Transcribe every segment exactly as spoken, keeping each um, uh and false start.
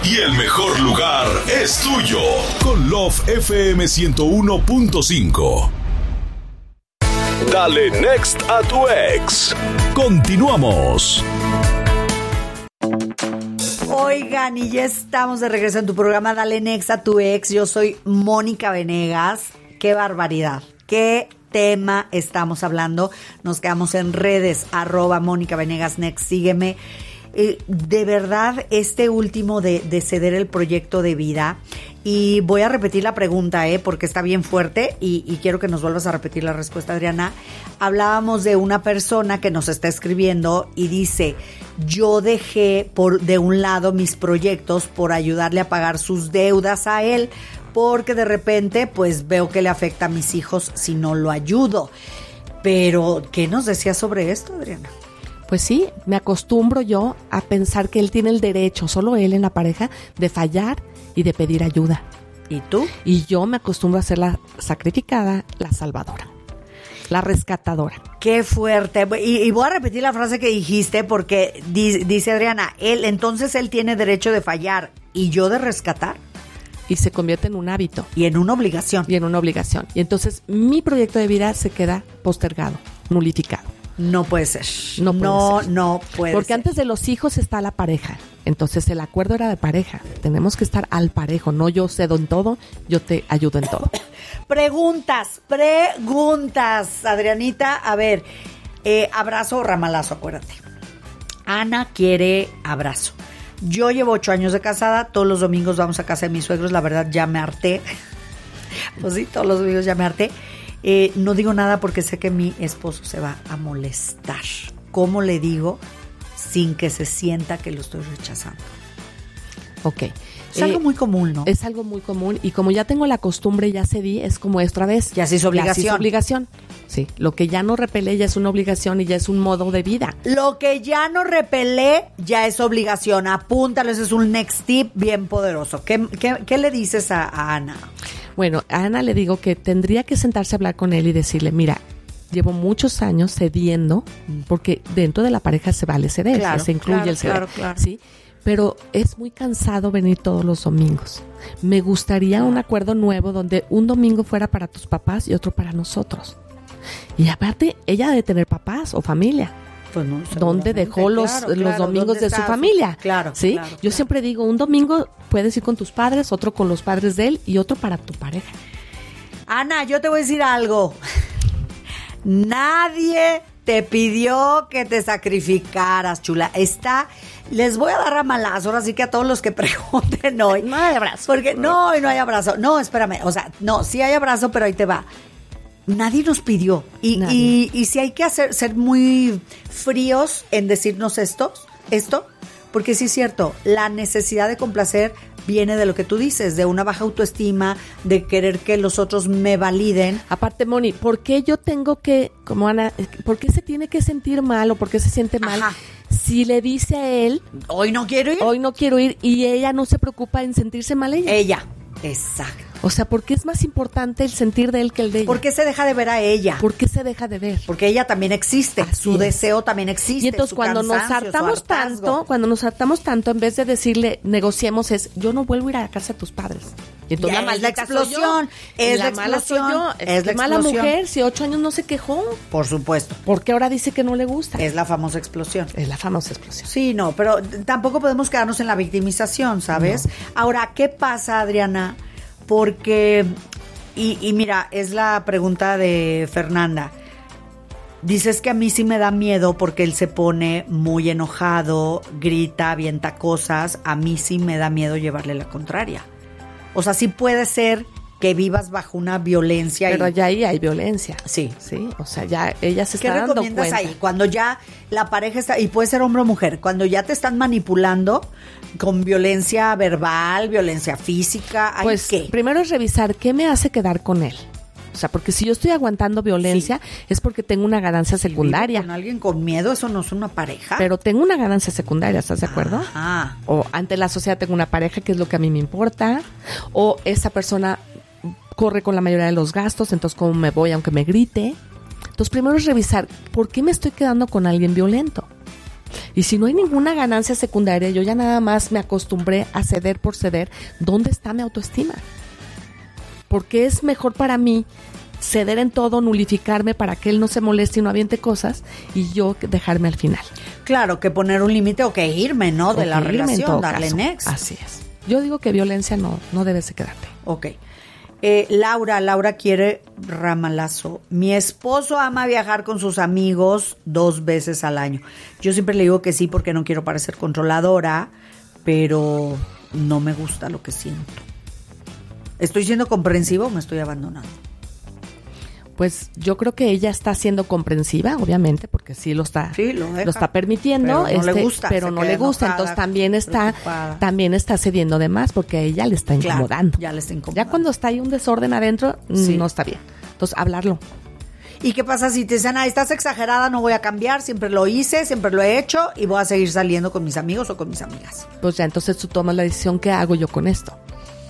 Y el mejor lugar es tuyo. Con Love F M ciento uno punto cinco. Dale next a tu ex. Continuamos. Oigan, y ya estamos de regreso en tu programa Dale Next a tu ex. Yo soy Mónica Venegas. Qué barbaridad. Qué tema estamos hablando. Nos quedamos en redes, arroba Mónica Venegas Next. Sígueme. Eh, de verdad, este último de, de ceder el proyecto de vida, y voy a repetir la pregunta, eh, porque está bien fuerte, y, y quiero que nos vuelvas a repetir la respuesta, Adriana. Hablábamos de una persona que nos está escribiendo y dice: yo dejé por de un lado mis proyectos por ayudarle a pagar sus deudas a él, porque de repente pues veo que le afecta a mis hijos si no lo ayudo. Pero, ¿qué nos decías sobre esto, Adriana? Pues sí, me acostumbro yo a pensar que él tiene el derecho, solo él en la pareja, de fallar y de pedir ayuda. ¿Y tú? Y yo me acostumbro a ser la sacrificada, la salvadora, la rescatadora. Qué fuerte. Y, y voy a repetir la frase que dijiste, porque di, dice Adriana, él entonces él tiene derecho de fallar y yo de rescatar. Y se convierte en un hábito. Y en una obligación. Y en una obligación. Y entonces mi proyecto de vida se queda postergado, nulificado. No puede ser. No puede no, ser. No puede Porque ser. antes de los hijos está la pareja. Entonces el acuerdo era de pareja. Tenemos que estar al parejo. No yo cedo en todo, yo te ayudo en todo. Preguntas, preguntas, Adrianita. A ver, eh, abrazo o ramalazo, acuérdate. Ana quiere abrazo. Yo llevo ocho años de casada. Todos los domingos vamos a casa de mis suegros. La verdad ya me harté. Pues sí, todos los domingos ya me harté. Eh, no digo nada porque sé que mi esposo se va a molestar. ¿Cómo le digo sin que se sienta que lo estoy rechazando? Ok. Es algo eh, muy común, ¿no? Es algo muy común, y como ya tengo la costumbre, ya cedí, es como otra vez. Ya se hizo obligación. Ya se hizo obligación. Sí, lo que ya no repelé ya es una obligación y ya es un modo de vida. Lo que ya no repelé ya es obligación. Apúntalo, ese es un next tip bien poderoso. ¿Qué, qué, qué le dices a, a Ana? Bueno, a Ana le digo que tendría que sentarse a hablar con él y decirle: mira, llevo muchos años cediendo, porque dentro de la pareja se vale ceder, claro, se incluye claro, el ceder, claro, claro. ¿sí? Pero es muy cansado venir todos los domingos. Me gustaría un acuerdo nuevo donde un domingo fuera para tus papás y otro para nosotros. Y aparte, ella debe tener papás o familia. Pues no, ¿Dónde dejó los, claro, los claro, domingos de su su familia? Claro, ¿sí? claro, Yo claro. siempre digo, un domingo puedes ir con tus padres, otro con los padres de él y otro para tu pareja. Ana, yo te voy a decir algo. Nadie te pidió que te sacrificaras, chula. Está, les voy a dar ramalazo, ahora sí que a todos los que pregunten hoy. No hay abrazo. Porque no, hoy no hay abrazo. No, espérame, o sea, no, sí hay abrazo, pero ahí te va. Nadie nos pidió. Y, y, y si hay que hacer, ser muy fríos en decirnos esto, esto, porque sí es cierto, la necesidad de complacer viene de lo que tú dices, de una baja autoestima, de querer que los otros me validen. Aparte, Moni, ¿por qué yo tengo que, como Ana, por qué se tiene que sentir mal o por qué se siente mal? Ajá. Si le dice a él, Hoy no quiero ir. hoy no quiero ir, y ella no se preocupa en sentirse mal ella. Ella. Exacto. O sea, ¿por qué es más importante el sentir de él que el de ella? ¿Por qué se deja de ver a ella? ¿Por qué se deja de ver? Porque ella también existe, Así su es. deseo también existe. Y entonces su cuando nos cansancio, su hartamos hartazgo. tanto, cuando nos hartamos tanto, en vez de decirle, negociemos, es, yo no vuelvo a ir a la casa de tus padres. Y entonces Ya la es la maldita soy yo. explosión, Y es la la mala soy explosión, yo. es la Qué mala explosión. mujer, si ocho años no se quejó. Por supuesto. ¿Por qué ahora dice que no le gusta? Es la famosa explosión. Es la famosa explosión. Sí, no, pero tampoco podemos quedarnos en la victimización, ¿sabes? No. Ahora, ¿qué pasa, Adriana? Porque, y, y mira, es la pregunta de Fernanda. Dices que a mí sí me da miedo porque él se pone muy enojado, grita, avienta cosas. A mí sí me da miedo llevarle la contraria. O sea, sí puede ser que vivas bajo una violencia. Pero y... ya ahí hay violencia. Sí. Sí, o sea, ya ella se está ¿Qué dando recomiendas cuenta. ahí? Cuando ya la pareja está, y puede ser hombre o mujer, cuando ya te están manipulando con violencia verbal, violencia física, ¿hay pues qué? Primero es revisar qué me hace quedar con él. O sea, porque si yo estoy aguantando violencia, sí, es porque tengo una ganancia si secundaria. Con alguien con miedo, eso no es una pareja. Pero tengo una ganancia secundaria, ¿estás de acuerdo? Ajá. O ante la sociedad tengo una pareja, que es lo que a mí me importa. O esa persona corre con la mayoría de los gastos, entonces ¿cómo me voy aunque me grite? Entonces primero es revisar, ¿por qué me estoy quedando con alguien violento? Y si no hay ninguna ganancia secundaria, yo ya nada más me acostumbré a ceder por ceder, ¿dónde está mi autoestima? Porque es mejor para mí ceder en todo, nulificarme para que él no se moleste y no aviente cosas y yo dejarme al final. Claro, que poner un límite o que irme, ¿no? De la relación, darle next. Así es. Yo digo que violencia no, no debes de quedarte. Ok. Eh, Laura, Laura quiere ramalazo. Mi esposo ama viajar con sus amigos dos veces al año. Yo siempre le digo que sí porque no quiero parecer controladora, pero no me gusta lo que siento. ¿Estoy siendo comprensiva o me estoy abandonando? Pues yo creo que ella está siendo comprensiva, obviamente, porque sí lo está, sí, lo, deja, lo está permitiendo, pero no este, le gusta, pero no le gusta, entonces también está, preocupada. también está cediendo de más porque a ella le está incomodando. Claro, ya le está incomodando. Ya cuando está ahí un desorden adentro, sí. no está bien. Entonces, hablarlo. ¿Y qué pasa si te dicen, ah, estás exagerada, no voy a cambiar, siempre lo hice, siempre lo he hecho y voy a seguir saliendo con mis amigos o con mis amigas? Pues ya, entonces tú tomas la decisión, ¿qué hago yo con esto?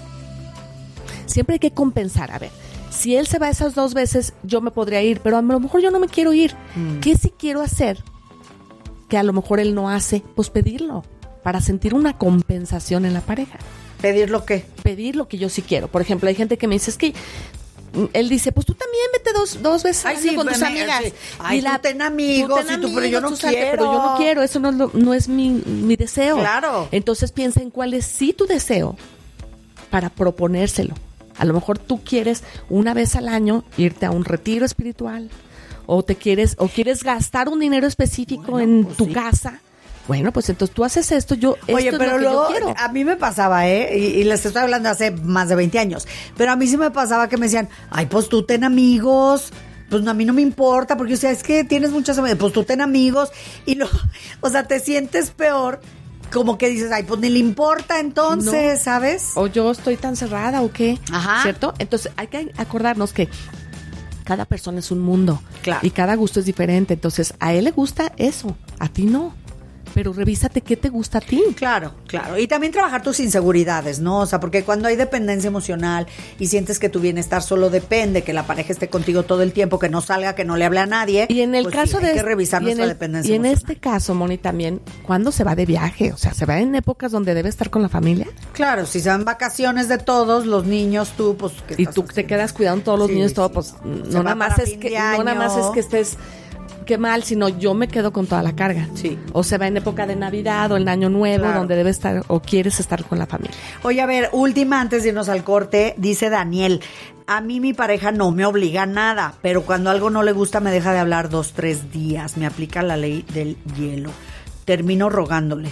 Siempre hay que compensar, a ver. Si él se va esas dos veces, yo me podría ir, pero a lo mejor yo no me quiero ir. Mm. ¿Qué sí quiero hacer? Que a lo mejor él no hace, pues pedirlo, para sentir una compensación en la pareja. ¿Pedir lo qué? Pedir lo que yo sí quiero. Por ejemplo, hay gente que me dice, es que él dice, pues tú también vete dos, dos veces Ay, sí, con tus me, amigas. Sí. Ay, y la, tú ten amigos, tú ten amigos, tú, pero yo no quiero. Salte, pero yo no quiero, eso no es, lo, no es mi, mi deseo. Claro. Entonces piensa en cuál es sí tu deseo para proponérselo. A lo mejor tú quieres una vez al año irte a un retiro espiritual o te quieres o quieres gastar un dinero específico bueno, en pues tu sí. casa. Bueno, pues entonces tú haces esto, yo Oye, esto pero es lo que luego, yo quiero. A mí me pasaba, ¿eh? Y, y les estoy hablando hace más de veinte años. Pero a mí sí me pasaba que me decían, ay, pues tú ten amigos. Pues a mí no me importa, porque o sea, es que tienes muchas amigas. Pues tú ten amigos. Y luego, o sea, te sientes peor. Como que dices, ay, pues ni le importa entonces, no. ¿Sabes? O yo estoy tan cerrada o qué, Ajá. ¿cierto? Entonces hay que acordarnos que cada persona es un mundo. Claro. Y cada gusto es diferente. Entonces a él le gusta eso, a ti no. Pero revísate qué te gusta a ti. Claro, claro. Y también trabajar tus inseguridades, ¿no? O sea, porque cuando hay dependencia emocional y sientes que tu bienestar solo depende, que la pareja esté contigo todo el tiempo, que no salga, que no le hable a nadie. Y en el pues caso sí, de... hay que revisar nuestra el, dependencia Y en emocional. este caso, Moni, también, ¿cuándo se va de viaje? O sea, ¿se va en épocas donde debe estar con la familia? Claro, si se van vacaciones de todos, los niños, tú, pues... ¿qué y tú haciendo? Te quedas cuidando todos los sí, niños, todo, sí. pues no nada, más es que, no nada más es que estés... Qué mal, sino yo me quedo con toda la carga. Sí. O se va en época de Navidad o en Año Nuevo, claro. donde debe estar o quieres estar con la familia. Oye, a ver, última antes de irnos al corte, dice Daniel, a mí mi pareja no me obliga a nada, pero cuando algo no le gusta me deja de hablar dos, tres días, me aplica la ley del hielo. Termino rogándole.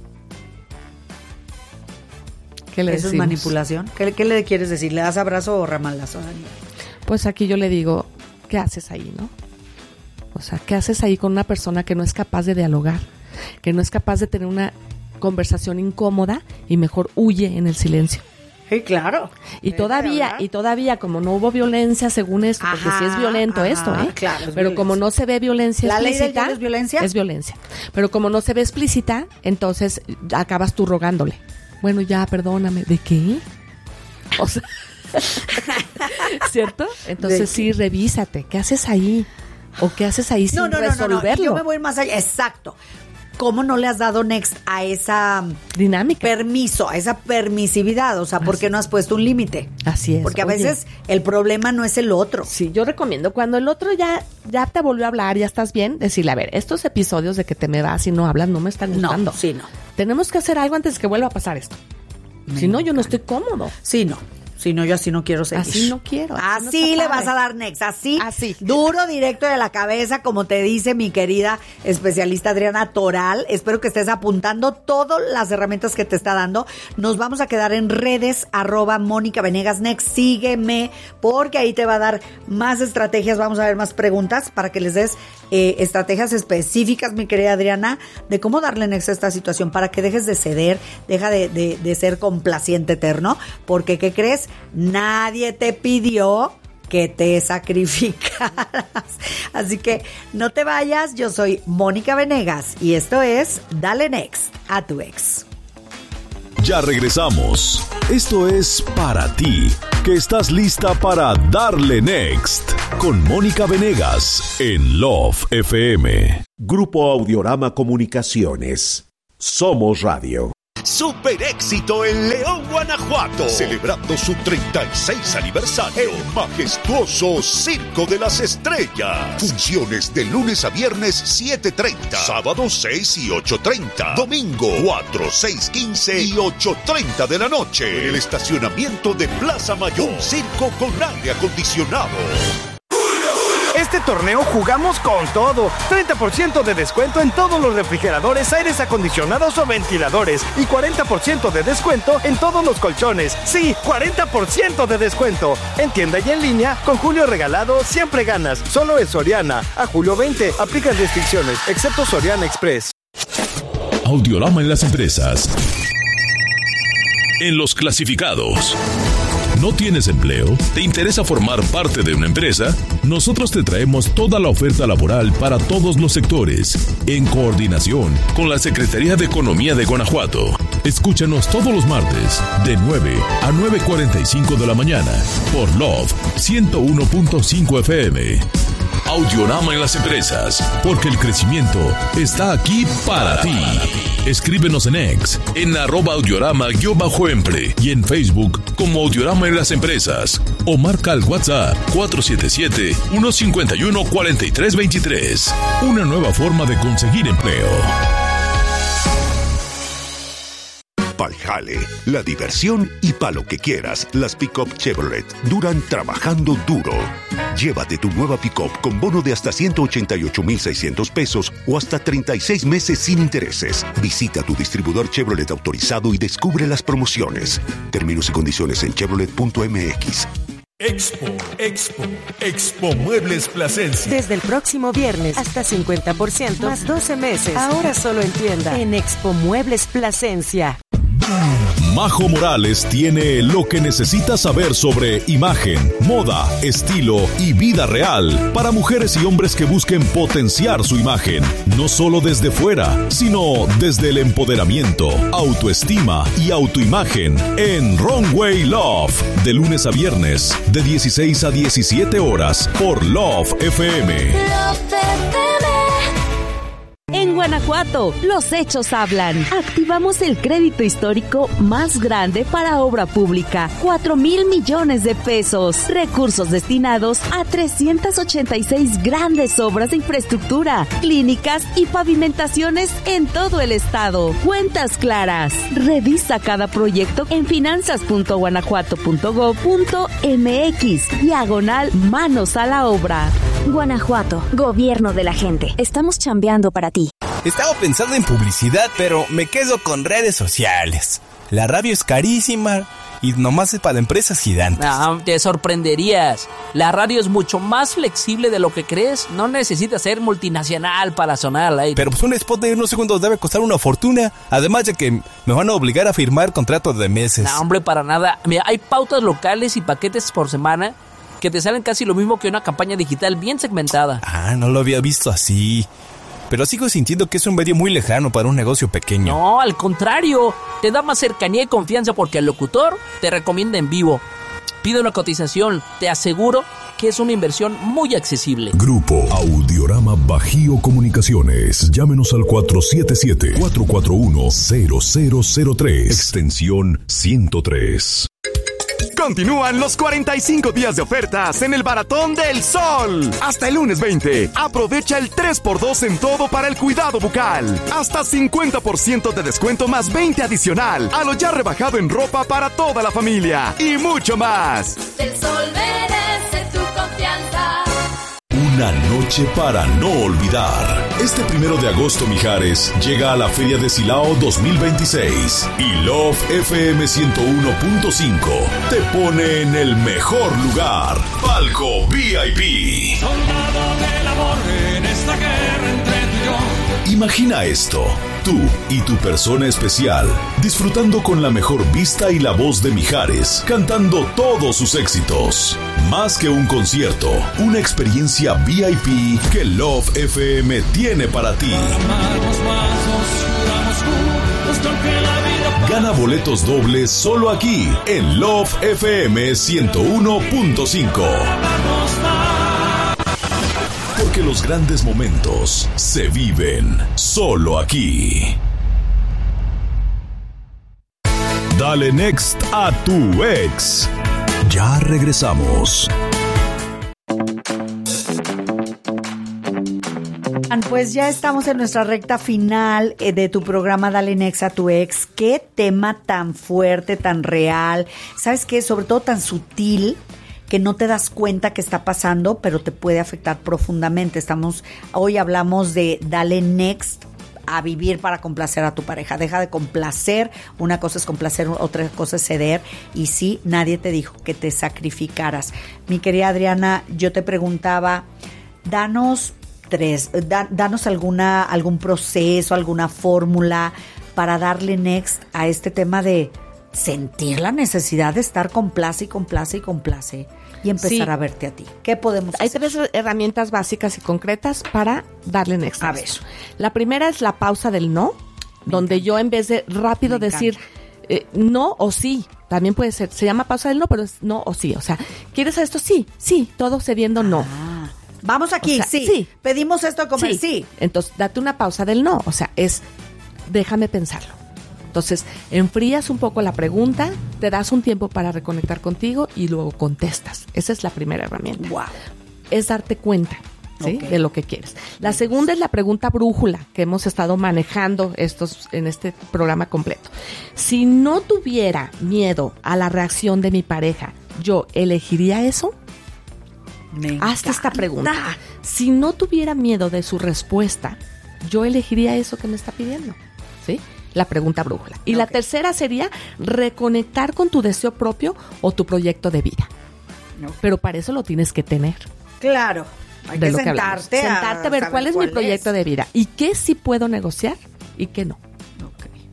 ¿Qué le ¿Eso decimos? es manipulación? ¿Qué, ¿Qué le quieres decir? ¿Le das abrazo o ramalazo, Daniel? Pues aquí yo le digo, ¿qué haces ahí, no? O sea, ¿qué haces ahí con una persona que no es capaz de dialogar? Que no es capaz de tener una conversación incómoda y mejor huye en el silencio. Sí, claro. Y todavía, y todavía, como no hubo violencia según esto, porque ajá, sí es violento ajá, esto, ¿eh? Claro, pero violencia. Como no se ve violencia ¿La explícita. ley del hielo es violencia? Es violencia. Pero como no se ve explícita, entonces acabas tú rogándole. Bueno, ya, perdóname. ¿De qué? O sea, ¿cierto? Entonces sí, revísate. ¿Qué haces ahí? ¿O qué haces ahí sin no, no, resolverlo? No, no, no. Yo me voy más allá. Exacto. ¿Cómo no le has dado next a esa dinámica? Permiso, a esa permisividad. O sea, ¿por qué no has puesto un límite? Así es. Porque a Oye, veces el problema no es el otro. Sí, yo recomiendo cuando el otro ya, ya te volvió a hablar, ya estás bien, decirle, a ver, estos episodios de que te me vas y no hablas no me están gustando. No, sí, no. Tenemos que hacer algo antes de que vuelva a pasar esto. Me si no, yo no estoy cómodo. Sí, no. Si no, yo así no quiero seguir. Así no quiero. Así, así no le vas a dar next. Así, así. Duro, directo de la cabeza, como te dice mi querida especialista Adriana Toral. Espero que estés apuntando todas las herramientas que te está dando. Nos vamos a quedar en redes, arroba Mónica Venegas Next. Sígueme, porque ahí te va a dar más estrategias. Vamos a ver más preguntas para que les des eh, estrategias específicas, mi querida Adriana, de cómo darle next a esta situación para que dejes de ceder, deja de, de, de ser complaciente eterno. Porque, ¿qué crees? Nadie te pidió que te sacrificaras. Así que no te vayas. Yo soy Mónica Venegas y esto es Dale Next a tu ex. Ya regresamos. Esto es Para Ti que estás lista para darle next con Mónica Venegas en Love F M. Grupo Audiorama Comunicaciones. Somos Radio. Super éxito en León, Guanajuato, celebrando su treinta y seis aniversario. El majestuoso Circo de las Estrellas. Funciones de lunes a viernes siete treinta, sábado seis y ocho treinta, domingo cuatro, seis, quince y ocho treinta de la noche. En el estacionamiento de Plaza Mayor. Un circo con aire acondicionado. Este torneo jugamos con todo. treinta por ciento de descuento en todos los refrigeradores, aires acondicionados o ventiladores. Y cuarenta por ciento de descuento en todos los colchones. Sí, cuarenta por ciento de descuento. En tienda y en línea, con Julio Regalado siempre ganas. Solo en Soriana. A julio veinte. Aplican restricciones, excepto Soriana Express. Audiorama en las empresas. En los clasificados. ¿No tienes empleo? ¿Te interesa formar parte de una empresa? Nosotros te traemos toda la oferta laboral para todos los sectores, en coordinación con la Secretaría de Economía de Guanajuato. Escúchanos todos los martes, de nueve a nueve cuarenta y cinco de la mañana, por Love ciento uno punto cinco F M. Audiorama en las empresas, porque el crecimiento está aquí para ti. Escríbenos en X, en arroba audiorama-empre y en Facebook como Audiorama en las empresas. O marca al WhatsApp cuatro siete siete, uno cinco uno, cuatro tres dos tres. Una nueva forma de conseguir empleo. Pa'l jale, la diversión y pa' lo que quieras, las pick-up Chevrolet duran trabajando duro. Llévate tu nueva pick-up con bono de hasta ciento ochenta y ocho mil seiscientos pesos o hasta treinta y seis meses sin intereses. Visita tu distribuidor Chevrolet autorizado y descubre las promociones. Términos y condiciones en chevrolet punto m x. Expo, Expo, Expo Muebles Plasencia. Desde el próximo viernes hasta cincuenta por ciento más doce meses. Ahora solo en tienda. En Expo Muebles Plasencia. Majo Morales tiene lo que necesitas saber sobre imagen, moda, estilo y vida real para mujeres y hombres que busquen potenciar su imagen, no solo desde fuera, sino desde el empoderamiento, autoestima y autoimagen en Runway Love, de lunes a viernes, de dieciséis a diecisiete horas por Love F M. Love F M. En Guanajuato, los hechos hablan. Activamos el crédito histórico más grande para obra pública, cuatro mil millones de pesos. Recursos destinados a trescientas ochenta y seis grandes obras de infraestructura, clínicas y pavimentaciones en todo el estado. Cuentas claras. Revisa cada proyecto en finanzas punto guanajuato punto gob punto m x, diagonal manos a la obra. Guanajuato, gobierno de la gente. Estamos chambeando para ti. Estaba pensando en publicidad, pero me quedo con redes sociales. La radio es carísima y nomás es para empresas gigantes. No, te sorprenderías. La radio es mucho más flexible de lo que crees. No necesitas ser multinacional para sonar al aire. Pero pues un spot de unos segundos debe costar una fortuna. Además de que me van a obligar a firmar contratos de meses. No, hombre, para nada. Mira, hay pautas locales y paquetes por semana que te salen casi lo mismo que una campaña digital bien segmentada. Ah, no lo había visto así. Pero sigo sintiendo que es un medio muy lejano para un negocio pequeño. No, al contrario. Te da más cercanía y confianza porque el locutor te recomienda en vivo. Pide una cotización. Te aseguro que es una inversión muy accesible. Grupo Audiorama Bajío Comunicaciones. Llámenos al cuatro siete siete, cuatro cuatro uno, cero cero cero tres. Extensión ciento tres. Continúan los cuarenta y cinco días de ofertas en el Baratón del Sol. Hasta el lunes veinte. Aprovecha el tres por dos en todo para el cuidado bucal. Hasta cincuenta por ciento de descuento más veinte adicional a lo ya rebajado en ropa para toda la familia. Y mucho más. El Sol merece tu confianza. Una noche para no olvidar. Este primero de agosto, Mijares llega a la Feria de Silao dos mil veintiséis y Love F M ciento uno punto cinco te pone en el mejor lugar. Palco V I P. Soldado del amor en esta guerra entre tú y yo. Imagina esto, tú y tu persona especial, disfrutando con la mejor vista y la voz de Mijares, cantando todos sus éxitos. Más que un concierto, una experiencia V I P que Love F M tiene para ti. Gana boletos dobles solo aquí en Love F M ciento uno punto cinco. Porque los grandes momentos se viven solo aquí. Dale next a tu ex. Ya regresamos. Pues ya estamos en nuestra recta final de tu programa Dale Next a tu ex. Qué tema tan fuerte, tan real. ¿Sabes qué? Sobre todo tan sutil que no te das cuenta que está pasando, pero te puede afectar profundamente. Estamos, hoy hablamos de Dale Next a vivir para complacer a tu pareja. Deja de complacer. Una cosa es complacer, otra cosa es ceder. Y sí, nadie te dijo que te sacrificaras. Mi querida Adriana, yo te preguntaba, danos tres, da, danos alguna, algún proceso, alguna fórmula para darle next a este tema de sentir la necesidad de estar complace y complace y complace y empezar sí. a verte a ti. ¿Qué podemos Hay hacer? Hay tres herramientas básicas y concretas para darle next a, a ver. La primera es la pausa del no, Me donde encanta. yo en vez de rápido Me decir eh, no o sí, también puede ser, se llama pausa del no, pero es no o sí. O sea, ¿quieres esto? Sí, sí, todo cediendo ah. no. Vamos aquí, o sea, sí. sí. Pedimos esto a comer, sí. sí. Entonces, date una pausa del no. O sea, es, déjame pensarlo. Entonces, enfrías un poco la pregunta, te das un tiempo para reconectar contigo y luego contestas. Esa es la primera herramienta. Wow. Es darte cuenta, ¿sí? Okay. de lo que quieres. La segunda es la pregunta brújula, que hemos estado manejando estos en este programa completo. Si no tuviera miedo a la reacción de mi pareja, ¿yo elegiría eso? Me Hazte esta pregunta. Si no tuviera miedo de su respuesta, ¿yo elegiría eso que me está pidiendo? ¿Sí? La pregunta brújula. Y okay. la tercera sería reconectar con tu deseo propio o tu proyecto de vida. Okay. Pero para eso lo tienes que tener. Claro. Hay de que lo sentarte que a Sentarte a ver cuál es cuál mi proyecto es. de vida y qué sí puedo negociar y qué no. Okay.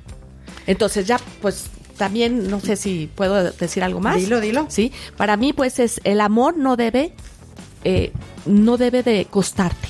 Entonces ya, pues... También, no sé si puedo decir algo más. Dilo, dilo. Sí, para mí, pues, es el amor no debe, eh, no debe de costarte.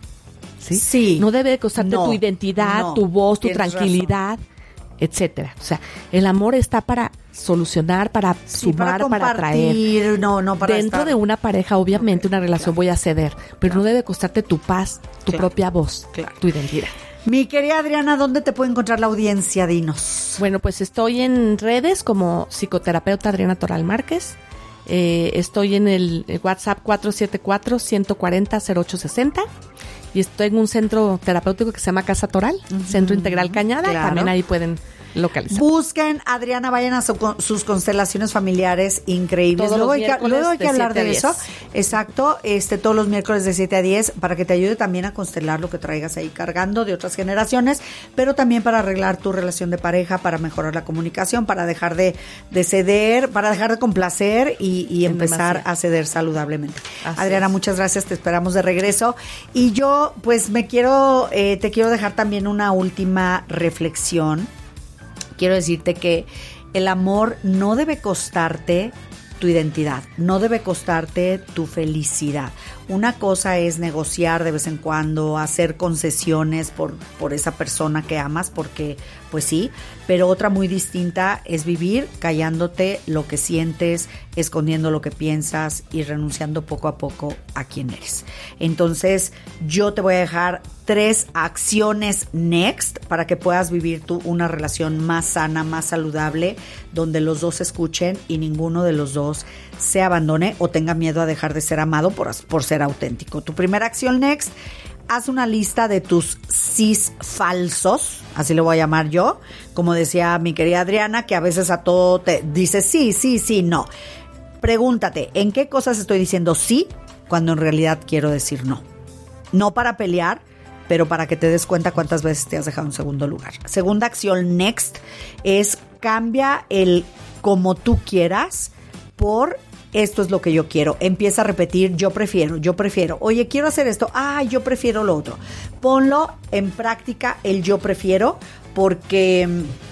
¿Sí? Sí. No debe de costarte no, tu identidad, no, tu voz, tu tranquilidad, razón. etcétera. O sea, el amor está para solucionar, para sí, sumar, para, para atraer. No, no para Dentro estar... de una pareja, obviamente, okay, una relación claro. voy a ceder, pero claro. no debe costarte tu paz, tu claro. propia voz, claro. tu identidad. Mi querida Adriana, ¿dónde te puede encontrar la audiencia? Dinos. Bueno, pues estoy en redes como psicoterapeuta Adriana Toral Márquez. Eh, estoy en el WhatsApp cuatro siete cuatro, uno cuatro cero, cero ocho seis cero. Y estoy en un centro terapéutico que se llama Casa Toral, uh-huh. Centro Integral Cañada. Claro. También ahí pueden localizar. Busquen, Adriana, vayan a su, sus constelaciones familiares increíbles. Todos luego, hay que, luego hay que hablar de eso. Exacto, este todos los miércoles de siete a diez para que te ayude también a constelar lo que traigas ahí cargando de otras generaciones, pero también para arreglar tu relación de pareja, para mejorar la comunicación, para dejar de, de ceder, para dejar de complacer y, y empezar demasiado. a ceder saludablemente. Así Adriana, es. muchas gracias, te esperamos de regreso. Y yo, pues me quiero, eh, te quiero dejar también una última reflexión. Quiero decirte que el amor no debe costarte tu identidad, no debe costarte tu felicidad. Una cosa es negociar de vez en cuando, hacer concesiones por, por esa persona que amas, porque pues sí, pero otra muy distinta es vivir callándote lo que sientes, escondiendo lo que piensas y renunciando poco a poco a quién eres. Entonces, yo te voy a dejar tres acciones next para que puedas vivir tú una relación más sana, más saludable, donde los dos se escuchen y ninguno de los dos se abandone o tenga miedo a dejar de ser amado por, por ser auténtico. Tu primera acción next, haz una lista de tus sís falsos, así le voy a llamar yo, como decía mi querida Adriana, que a veces a todo te dice sí, sí, sí, no. Pregúntate, ¿en qué cosas estoy diciendo sí cuando en realidad quiero decir no? No para pelear, pero para que te des cuenta cuántas veces te has dejado en segundo lugar. Segunda acción next es cambia el como tú quieras por esto es lo que yo quiero. Empieza a repetir yo prefiero, yo prefiero. Oye, quiero hacer esto. Ah, yo prefiero lo otro. Ponlo en práctica el yo prefiero porque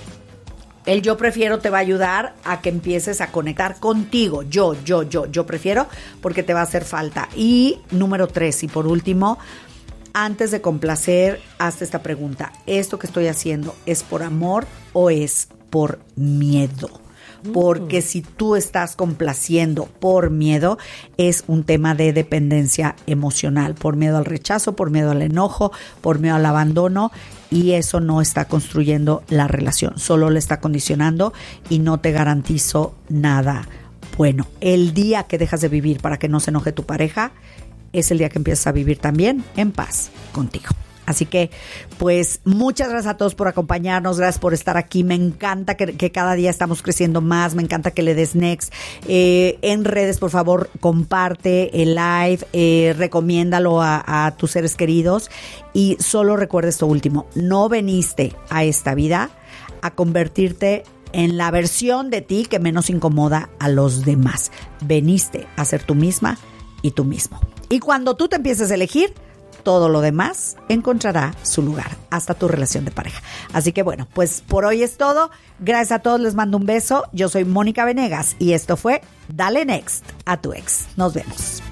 el yo prefiero te va a ayudar a que empieces a conectar contigo. Yo, yo, yo, yo prefiero porque te va a hacer falta. Y número tres, y por último, antes de complacer, hazte esta pregunta. ¿Esto que estoy haciendo es por amor o es por miedo? Porque si tú estás complaciendo por miedo, es un tema de dependencia emocional, por miedo al rechazo, por miedo al enojo, por miedo al abandono, y eso no está construyendo la relación, solo le está condicionando y no te garantizo nada bueno. El día que dejas de vivir para que no se enoje tu pareja, es el día que empiezas a vivir también en paz contigo. Así que, pues, muchas gracias a todos por acompañarnos, gracias por estar aquí. Me encanta que, que cada día estamos creciendo más, me encanta que le des next. Eh, en redes, por favor, comparte el live, eh, recomiéndalo a, a tus seres queridos. Y solo recuerda esto último, no veniste a esta vida a convertirte en la versión de ti que menos incomoda a los demás. Veniste a ser tú misma y tú mismo. Y cuando tú te empieces a elegir, todo lo demás encontrará su lugar, hasta tu relación de pareja. Así que bueno, pues por hoy es todo. Gracias a todos, les mando un beso. Yo soy Mónica Venegas y esto fue Dale Next a tu ex. Nos vemos.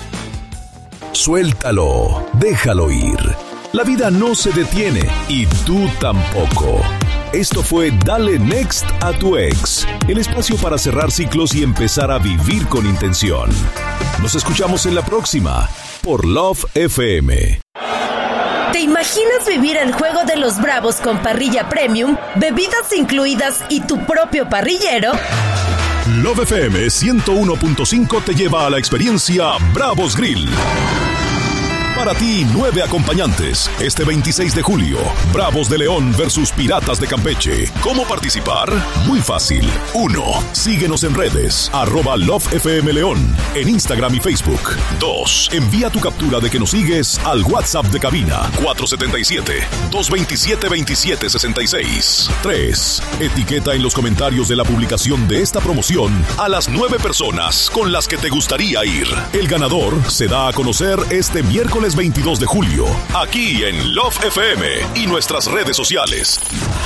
Suéltalo, déjalo ir. La vida no se detiene y tú tampoco. Esto fue Dale Next a tu ex, el espacio para cerrar ciclos y empezar a vivir con intención. Nos escuchamos en la próxima por Love F M. ¿Te imaginas vivir el juego de los Bravos con parrilla premium, bebidas incluidas y tu propio parrillero? Love F M ciento uno punto cinco te lleva a la experiencia Bravos Grill. Para ti, nueve acompañantes. Este veintiséis de julio, Bravos de León versus Piratas de Campeche. ¿Cómo participar? Muy fácil. Uno, síguenos en redes, arroba Love F M León, en Instagram y Facebook. Dos, envía tu captura de que nos sigues al WhatsApp de cabina, cuatro siete siete, dos dos siete, dos siete seis seis. Tres, etiqueta en los comentarios de la publicación de esta promoción a las nueve personas con las que te gustaría ir. El ganador se da a conocer este miércoles veintidós de julio, aquí en Love F M y nuestras redes sociales.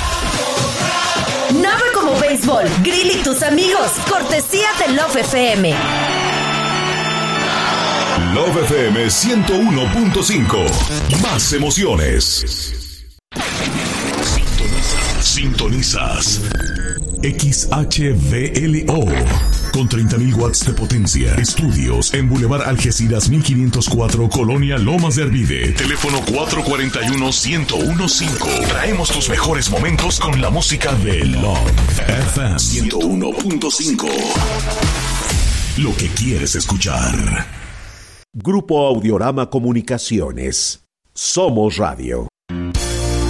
Nada como béisbol, Grill y tus amigos, cortesía de Love F M. Love F M ciento uno punto cinco. Más emociones. Sintonizas. Sintonizas. X H V L O. Con treinta mil watts de potencia. Estudios en Boulevard Algeciras mil quinientos cuatro, Colonia Lomas de Arvide. Teléfono cuatro cuatro uno, uno cero uno cinco. Traemos tus mejores momentos con la música de Love F M ciento uno punto cinco. Lo que quieres escuchar. Grupo Audiorama Comunicaciones. Somos Radio.